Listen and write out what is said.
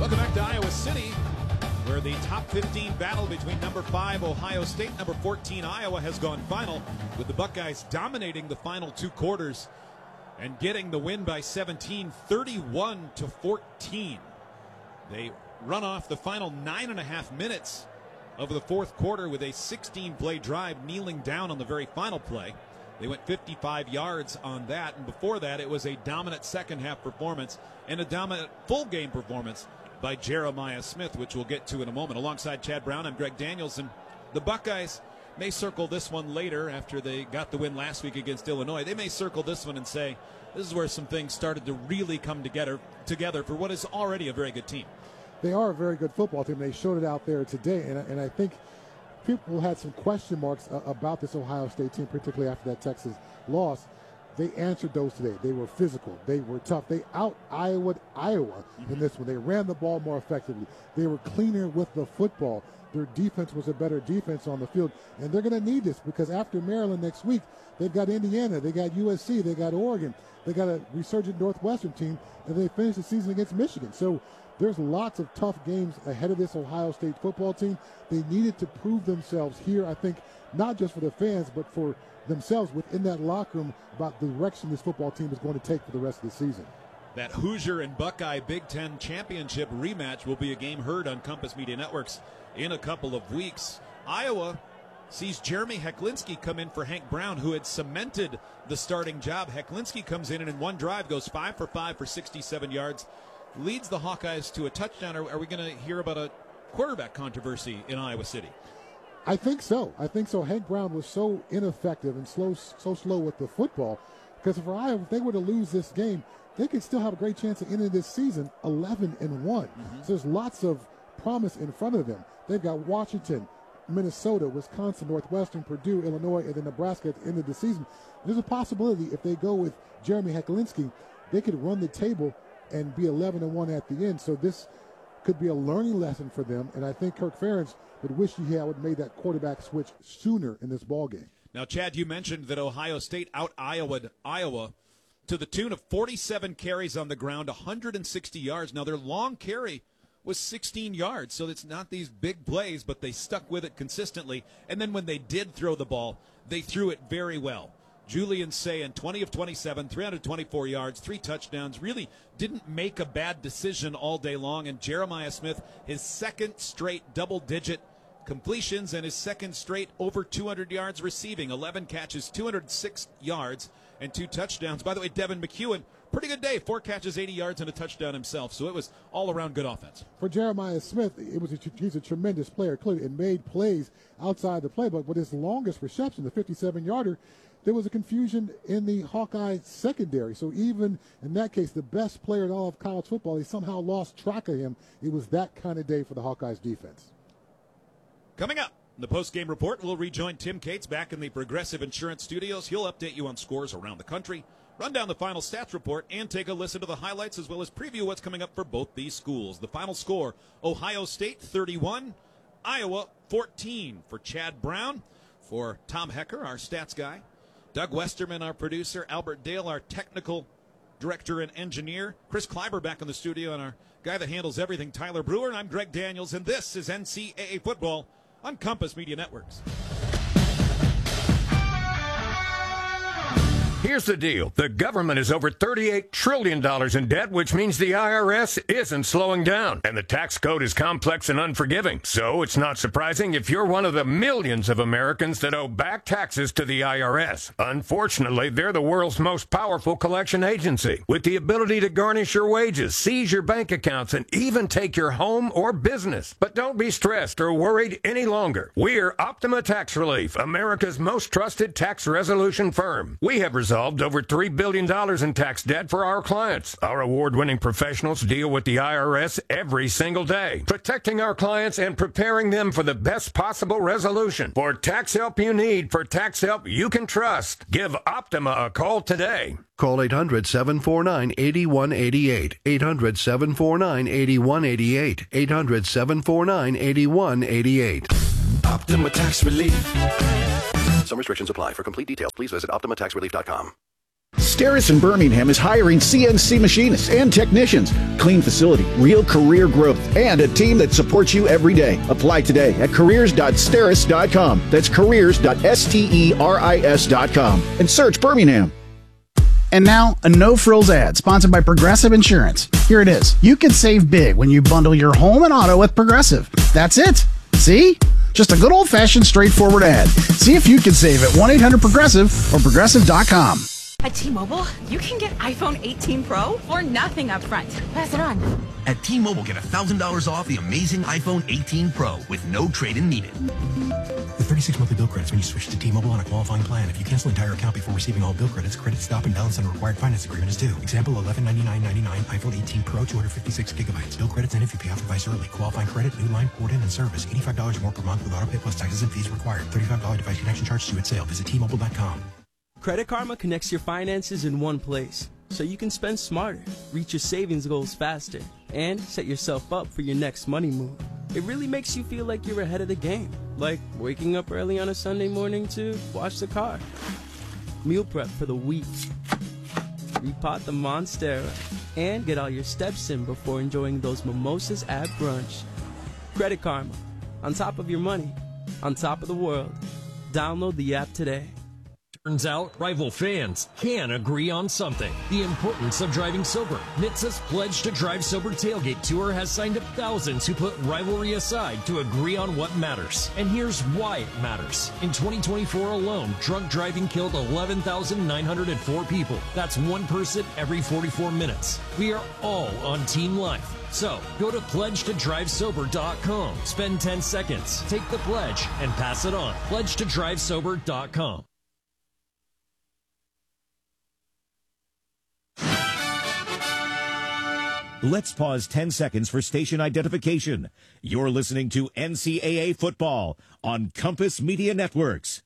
Welcome back to Iowa City, where the top 15 battle between number 5 Ohio State and number 14 Iowa has gone final, with the Buckeyes dominating the final two quarters and getting the win by 17, 31-14. They run off the final 9.5 minutes of the fourth quarter with a 16-play drive, kneeling down on the very final play. They went 55 yards on that, and before that it was a dominant second-half performance and a dominant full-game performance by Jeremiah Smith, which we'll get to in a moment. Alongside Chad Brown, I'm Greg Daniels, and the Buckeyes may circle this one later after they got the win last week against Illinois. They may circle this one and say, this is where some things started to really come together for what is already a very good team. They are a very good football team. They showed it out there today, and I think people had some question marks about this Ohio State team, particularly after that Texas loss. They answered those today. They were physical. They were tough. They out-Iowa'd Iowa in this one. They ran the ball more effectively. They were cleaner with the football. Their defense was a better defense on the field, and they're going to need this because after Maryland next week, they've got Indiana, they got USC, they got Oregon, they got a resurgent Northwestern team, and they finished the season against Michigan. So there's lots of tough games ahead of this Ohio State football team. They needed to prove themselves here, I think, not just for the fans, but for themselves within that locker room about the direction this football team is going to take for the rest of the season. That Hoosier and Buckeye Big Ten Championship rematch will be a game heard on Compass Media Networks in a couple of weeks. Iowa sees Jeremy Hecklinski come in for Hank Brown, who had cemented the starting job. Hecklinski comes in and in one drive goes 5 for 5 for 67 yards, leads the Hawkeyes to a touchdown. Are we going to hear about a quarterback controversy in Iowa City? I think so. Hank Brown was so ineffective and so slow with the football because for Iowa, if they were to lose this game, they could still have a great chance of ending this season 11-1. So there's lots of promise in front of them. They've got Washington, Minnesota, Wisconsin, Northwestern, Purdue, Illinois, and then Nebraska at the end of the season. There's a possibility if they go with Jeremy Hecklinski, they could run the table and be 11-1 at the end. So this could be a learning lesson for them, and I think Kirk Ferentz would wish he had made that quarterback switch sooner in this ball game. Now, Chad, you mentioned that Ohio State out-Iowa'd Iowa to the tune of 47 carries on the ground, 160 yards. Now, their long carry was 16 yards, so it's not these big plays, but they stuck with it consistently. And then when they did throw the ball, they threw it very well. Julian Sayin, 20 of 27, 324 yards, 3 touchdowns, really didn't make a bad decision all day long. And Jeremiah Smith, his second straight double-digit completions and his second straight over 200 yards receiving, 11 catches, 206 yards, and 2 touchdowns. By the way, Devin McEwen, pretty good day, 4 catches, 80 yards, and a touchdown himself. So it was all-around good offense. For Jeremiah Smith, he's a tremendous player, clearly, and made plays outside the playbook. But his longest reception, the 57-yarder, there was a confusion in the Hawkeye secondary. So even in that case, the best player in all of college football, they somehow lost track of him. It was that kind of day for the Hawkeyes defense. Coming up in the post-game report, we'll rejoin Tim Cates back in the Progressive Insurance Studios. He'll update you on scores around the country, run down the final stats report, and take a listen to the highlights as well as preview what's coming up for both these schools. The final score, Ohio State 31, Iowa 14. For Chad Brown, for Tom Hecker, our stats guy, Doug Westerman, our producer, Albert Dale, our technical director and engineer, Chris Kleiber back in the studio, and our guy that handles everything, Tyler Brewer, and I'm Greg Daniels, and this is NCAA Football on Compass Media Networks. Here's the deal. The government is over $38 trillion in debt, which means the IRS isn't slowing down. And the tax code is complex and unforgiving. So it's not surprising if you're one of the millions of Americans that owe back taxes to the IRS. Unfortunately, they're the world's most powerful collection agency, with the ability to garnish your wages, seize your bank accounts, and even take your home or business. But don't be stressed or worried any longer. We're Optima Tax Relief, America's most trusted tax resolution firm. We have resolved over $3 billion in tax debt for our clients. Our award-winning professionals deal with the IRS every single day, protecting our clients and preparing them for the best possible resolution. For tax help you need, for tax help you can trust, give Optima a call today. Call 800-749-8188. 800-749-8188. 800-749-8188. Optima Tax Relief. Some restrictions apply. For complete details, please visit OptimaTaxRelief.com. Steris in Birmingham is hiring CNC machinists and technicians. Clean facility, real career growth, and a team that supports you every day. Apply today at careers.steris.com. That's careers.steris.com. And search Birmingham. And now, a no-frills ad sponsored by Progressive Insurance. Here it is. You can save big when you bundle your home and auto with Progressive. That's it. See? Just a good old-fashioned, straightforward ad. See if you can save at 1-800-PROGRESSIVE or Progressive.com. At T-Mobile, you can get iPhone 18 Pro for nothing up front. Pass it on. At T-Mobile, get $1,000 off the amazing iPhone 18 Pro with no trade-in needed. With 36 monthly bill credits when you switch to T-Mobile on a qualifying plan. If you cancel entire account before receiving all bill credits, credit stop and balance on a required finance agreement is due. Example, $1199.99 iPhone 18 Pro, 256 gigabytes. Bill credits in if you pay off device early. Qualifying credit, new line, port in, and service. $85 or more per month with auto pay plus taxes and fees required. $35 device connection charge due at sale. Visit T-Mobile.com. Credit Karma connects your finances in one place so you can spend smarter, reach your savings goals faster, and set yourself up for your next money move. It really makes you feel like you're ahead of the game, like waking up early on a Sunday morning to wash the car, meal prep for the week, repot the Monstera, and get all your steps in before enjoying those mimosas at brunch. Credit Karma, on top of your money, on top of the world. Download the app today. Turns out, rival fans can agree on something. The importance of driving sober. NHTSA's Pledge to Drive Sober Tailgate Tour has signed up thousands who put rivalry aside to agree on what matters. And here's why it matters. In 2024 alone, drunk driving killed 11,904 people. That's one person every 44 minutes. We are all on Team Life. So, go to pledgetodrivesober.com. Spend 10 seconds, take the pledge, and pass it on. Pledgetodrivesober.com. Let's pause 10 seconds for station identification. You're listening to NCAA football on Compass Media Networks.